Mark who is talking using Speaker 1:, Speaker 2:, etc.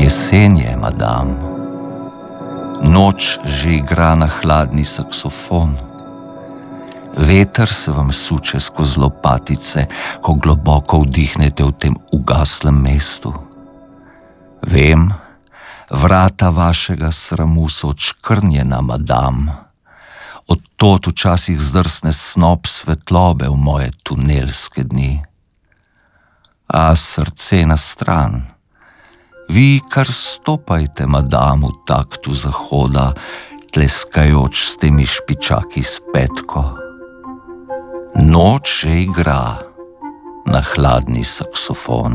Speaker 1: Jesen je, madam. Noč že igra na hladni saksofon. Veter se vam suče skozi lopatice, ko globoko vdihnete v tem ugaslem mestu. Vem, vrata vašega sramu so odškrnjena, madam. Odtod včasih zdrsne snop svetlobe v moje tunelske dni. A srce na stran. Vi kar stopajte, madam, v taktu zahoda, tleskajoč s temi špičaki s petko. Noč že igra na hladni saksofon.